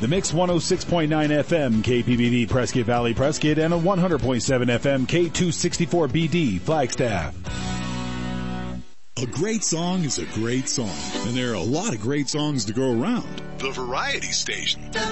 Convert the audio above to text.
The Mix 106.9 FM KPBD Prescott Valley Prescott and a 100.7 FM K264BD Flagstaff. A great song is a great song, and there are a lot of great songs to go around. The Variety Station.